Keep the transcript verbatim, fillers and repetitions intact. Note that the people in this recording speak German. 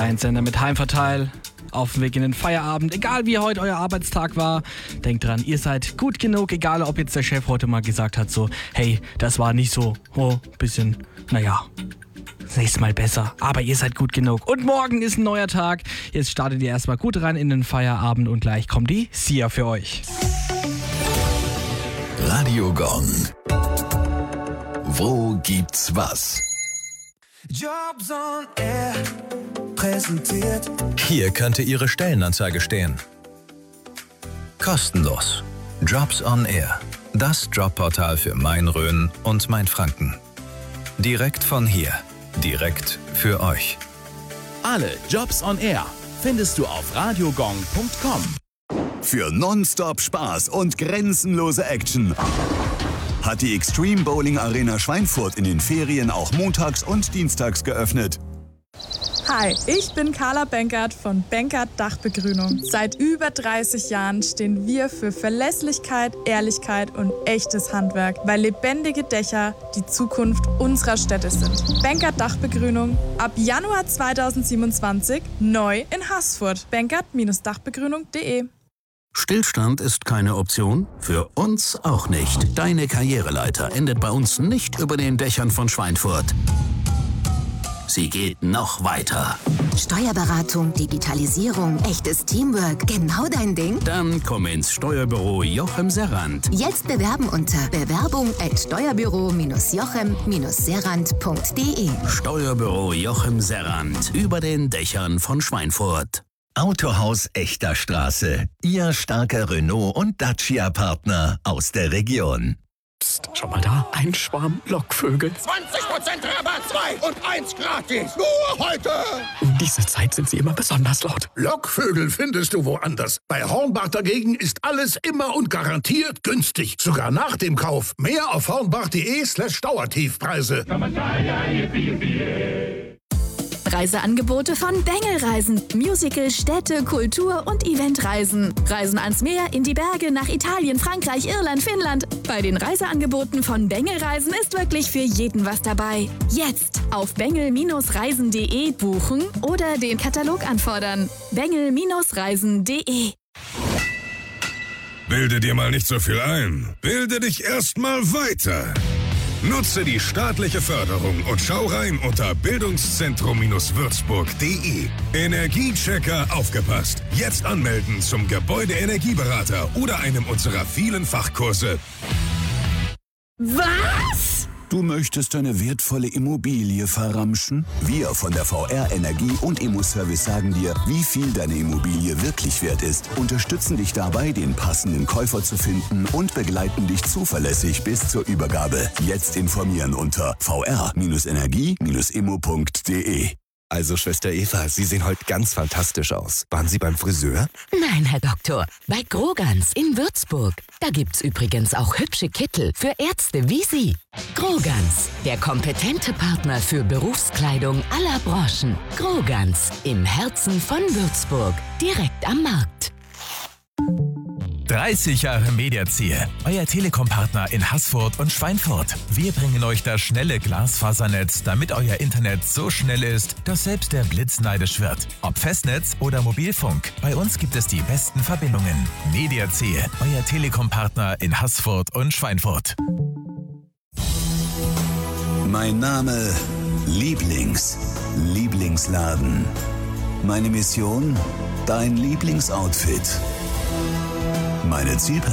Dein Sender mit Heimverteil. Auf dem Weg in den Feierabend, egal wie heute euer Arbeitstag war, denkt dran, ihr seid gut genug, egal ob jetzt der Chef heute mal gesagt hat so, hey, das war nicht so, oh, bisschen, naja, das nächste Mal besser, aber ihr seid gut genug. Und morgen ist ein neuer Tag, jetzt startet ihr erstmal gut rein in den Feierabend und gleich kommt die Sia für euch. Radio Gong. Wo gibt's was? Jobs on Air präsentiert. Hier könnte Ihre Stellenanzeige stehen. Kostenlos. Jobs on Air. Das Jobportal für Main-Rhön und Mainfranken. Direkt von hier. Direkt für euch. Alle Jobs on Air findest du auf radiogong punkt com. Für nonstop Spaß und grenzenlose Action hat die Extreme Bowling Arena Schweinfurt in den Ferien auch montags und dienstags geöffnet. Hi, ich bin Carla Benkert von Benkert Dachbegrünung. Seit über dreißig Jahren stehen wir für Verlässlichkeit, Ehrlichkeit und echtes Handwerk, weil lebendige Dächer die Zukunft unserer Städte sind. Benkert Dachbegrünung ab Januar zweitausendsiebenundzwanzig neu in Haßfurt. benkert Dachbegrünung punkt de. Stillstand ist keine Option? Für uns auch nicht. Deine Karriereleiter endet bei uns nicht über den Dächern von Schweinfurt. Sie geht noch weiter. Steuerberatung, Digitalisierung, echtes Teamwork, genau dein Ding? Dann komm ins Steuerbüro Jochem Serrand. Jetzt bewerben unter bewerbung at steuerbüro jochem serrand punkt de. Steuerbüro Jochem Serrand über den Dächern von Schweinfurt. Autohaus Echter Straße. Ihr starker Renault- und Dacia-Partner aus der Region. Psst, schau mal da, ein Schwarm Lockvögel. zwanzig Prozent Rabatt, zwei und eins gratis. Nur heute. Um diese Zeit sind sie immer besonders laut. Lockvögel findest du woanders. Bei Hornbach dagegen ist alles immer und garantiert günstig. Sogar nach dem Kauf. Mehr auf hornbach.de slash Dauertiefpreise. Reiseangebote von Bengel Reisen. Musical, Städte, Kultur und Eventreisen. Reisen ans Meer, in die Berge, nach Italien, Frankreich, Irland, Finnland. Bei den Reiseangeboten von Bengel Reisen ist wirklich für jeden was dabei. Jetzt auf bengel Reisen punkt de buchen oder den Katalog anfordern. bengel Reisen punkt de. Bilde dir mal nicht so viel ein. Bilde dich erst mal weiter. Nutze die staatliche Förderung und schau rein unter bildungszentrum würzburg punkt de. Energiechecker aufgepasst. Jetzt anmelden zum Gebäudeenergieberater oder einem unserer vielen Fachkurse. Was? Du möchtest deine wertvolle Immobilie verramschen? Wir von der V R Energie und Immo-Service sagen dir, wie viel deine Immobilie wirklich wert ist, unterstützen dich dabei, den passenden Käufer zu finden und begleiten dich zuverlässig bis zur Übergabe. Jetzt informieren unter v r energie immo punkt de. Also, Schwester Eva, Sie sehen heute ganz fantastisch aus. Waren Sie beim Friseur? Nein, Herr Doktor, bei Grogans in Würzburg. Da gibt's übrigens auch hübsche Kittel für Ärzte wie Sie. Grogans, der kompetente Partner für Berufskleidung aller Branchen. Grogans, im Herzen von Würzburg, direkt am Markt. dreißig Jahre Mediazier, euer Telekom-Partner in Haßfurt und Schweinfurt. Wir bringen euch das schnelle Glasfasernetz, damit euer Internet so schnell ist, dass selbst der Blitz neidisch wird. Ob Festnetz oder Mobilfunk, bei uns gibt es die besten Verbindungen. Mediazier, euer Telekom-Partner in Haßfurt und Schweinfurt. Mein Name Lieblings, Lieblingsladen. Meine Mission, dein Lieblingsoutfit. Meine Zielperson.